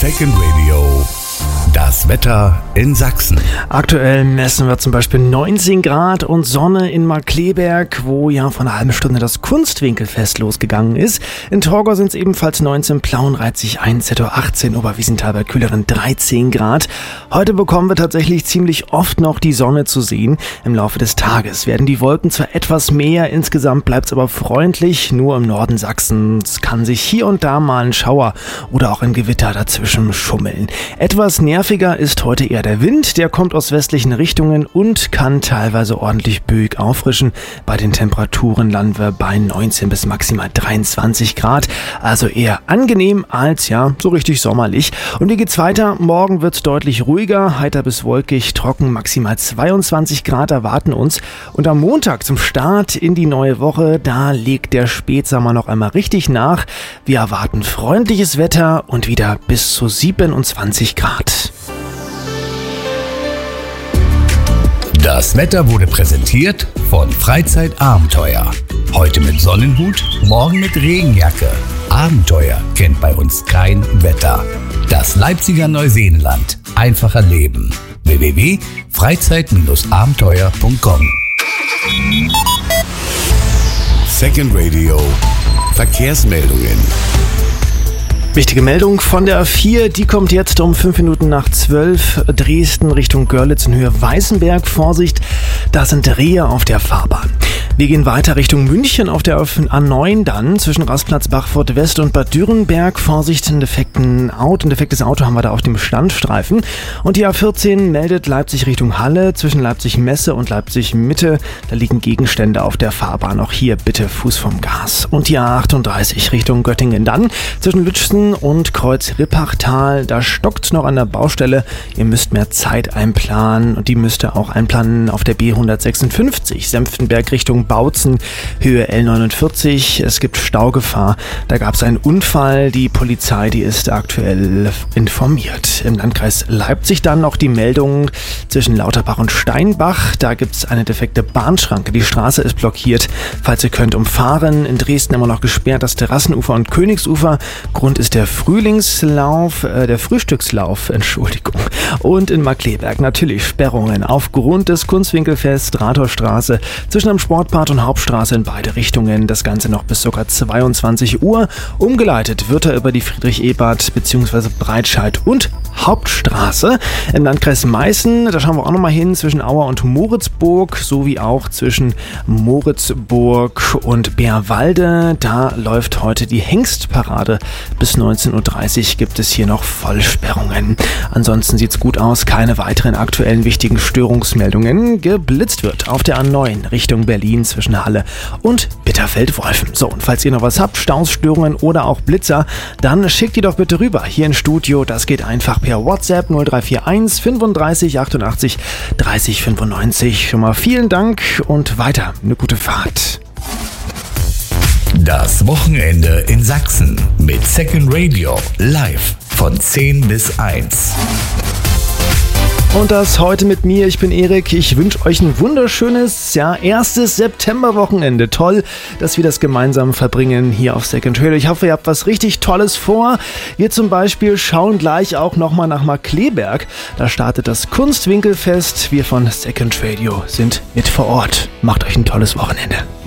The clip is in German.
Second Radio. Das Wetter in Sachsen. Aktuell messen wir zum Beispiel 19 Grad und Sonne in Markkleeberg, wo ja vor einer halben Stunde das Kunstwinkelfest losgegangen ist. In Torgau sind es ebenfalls 19, Plauen reiht sich ein, Zetor 18, Oberwiesenthal bei kühleren 13 Grad. Heute bekommen wir tatsächlich ziemlich oft noch die Sonne zu sehen. Im Laufe des Tages werden die Wolken zwar etwas mehr, insgesamt bleibt es aber freundlich. Nur im Norden Sachsens kann sich hier und da mal ein Schauer oder auch ein Gewitter dazwischen schummeln. Etwas nerviger ist heute eher der Wind, der kommt aus westlichen Richtungen und kann teilweise ordentlich böig auffrischen. Bei den Temperaturen landen wir bei 19 bis maximal 23 Grad, also eher angenehm als ja so richtig sommerlich. Und wie geht's weiter? Morgen wird's deutlich ruhiger, heiter bis wolkig, trocken, maximal 22 Grad erwarten uns. Und am Montag zum Start in die neue Woche, da legt der Spätsommer noch einmal richtig nach. Wir erwarten freundliches Wetter und wieder bis zu 27 Grad. Das Wetter wurde präsentiert von Freizeitabenteuer. Heute mit Sonnenhut, morgen mit Regenjacke. Abenteuer kennt bei uns kein Wetter. Das Leipziger Neuseenland. Einfacher Leben. www.freizeit-abenteuer.com. Second Radio. Verkehrsmeldungen. Wichtige Meldung von der A4, die kommt jetzt um 5 Minuten nach 12. Dresden Richtung Görlitz in Höhe Weißenberg. Vorsicht, da sind Rehe auf der Fahrbahn. Wir gehen weiter Richtung München auf der A9 dann zwischen Rastplatz Bachfurt West und Bad Dürrenberg. Vorsicht, ein defektes Auto haben wir da auf dem Standstreifen. Und die A14 meldet Leipzig Richtung Halle zwischen Leipzig Messe und Leipzig Mitte. Da liegen Gegenstände auf der Fahrbahn. Auch hier bitte Fuß vom Gas. Und die A38 Richtung Göttingen dann zwischen Lützen und Kreuz-Rippachtal. Da stockt's noch an der Baustelle. Ihr müsst mehr Zeit einplanen und die müsst ihr auch einplanen auf der B156 Senftenberg Richtung Bautzen, Höhe L49. Es gibt Staugefahr. Da gab es einen Unfall. Die Polizei, die ist aktuell informiert. Im Landkreis Leipzig dann noch die Meldung zwischen Lauterbach und Steinbach. Da gibt es eine defekte Bahnschranke. Die Straße ist blockiert. Falls ihr könnt, umfahren. In Dresden immer noch gesperrt das Terrassenufer und Königsufer. Grund ist der Frühlingslauf, der Frühstückslauf, Entschuldigung. Und in Markkleeberg natürlich Sperrungen aufgrund des Kunstwinkelfest, Rathausstraße zwischen am Sportpark und Hauptstraße in beide Richtungen. Das Ganze noch bis sogar 22 Uhr. Umgeleitet wird er über die Friedrich-Ebert bzw. Breitscheid und Hauptstraße. Im Landkreis Meißen, da schauen wir auch nochmal hin, zwischen Auer und Moritzburg, sowie auch zwischen Moritzburg und Bärwalde. Da läuft heute die Hengstparade. Bis 19.30 Uhr gibt es hier noch Vollsperrungen. Ansonsten sieht's gut aus, keine weiteren aktuellen wichtigen Störungsmeldungen. Geblitzt wird auf der A9 Richtung Berlin zwischen Halle und Bitterfeld-Wolfen. So, und falls ihr noch was habt, Staus, Störungen oder auch Blitzer, dann schickt die doch bitte rüber hier ins Studio. Das geht einfach per WhatsApp 0341 35 88 30 95. Schon mal vielen Dank und weiter eine gute Fahrt. Das Wochenende in Sachsen mit Second Radio live von 10 bis 1. Und das heute mit mir, ich bin Erik. Ich wünsche euch ein wunderschönes, erstes Septemberwochenende. Toll, dass wir das gemeinsam verbringen hier auf Second Radio. Ich hoffe, ihr habt was richtig Tolles vor. Wir zum Beispiel schauen gleich auch nochmal nach Markkleeberg. Da startet das Kunstwinkelfest. Wir von Second Radio sind mit vor Ort. Macht euch ein tolles Wochenende.